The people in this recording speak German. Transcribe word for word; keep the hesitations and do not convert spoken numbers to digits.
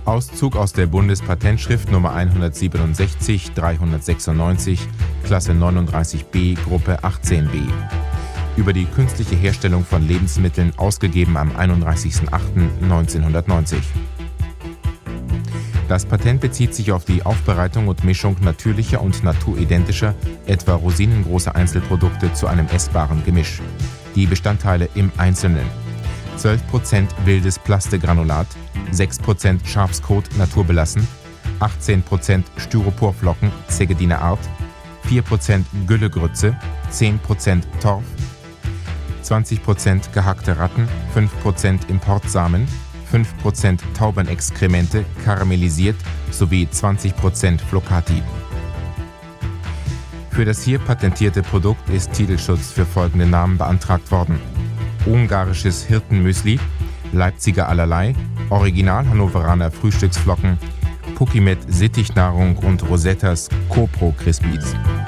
Auszug aus der Bundespatentschrift Nummer hundertsiebenundsechzig dreihundertsechsundneunzig, Klasse neununddreißig b, Gruppe achtzehn b. Über die künstliche Herstellung von Lebensmitteln, ausgegeben am einunddreißigsten achten neunzehnhundertneunzig. Das Patent bezieht sich auf die Aufbereitung und Mischung natürlicher und naturidentischer, etwa rosinengroßer Einzelprodukte zu einem essbaren Gemisch. Die Bestandteile im Einzelnen: zwölf Prozent wildes Plastegranulat, sechs Prozent Schafskot naturbelassen, achtzehn Prozent Styroporflocken Zegediner Art, vier Prozent Güllegrütze, zehn Prozent Torf, zwanzig Prozent gehackte Ratten, fünf Prozent Importsamen, fünf Prozent Taubenexkremente karamellisiert sowie zwanzig Prozent Flocati. Für das hier patentierte Produkt ist Titelschutz für folgende Namen beantragt worden: Ungarisches Hirtenmüsli, Leipziger Allerlei, Original Hannoveraner Frühstücksflocken, Puckimet Sittichnahrung und Rosettas Copro Crispies.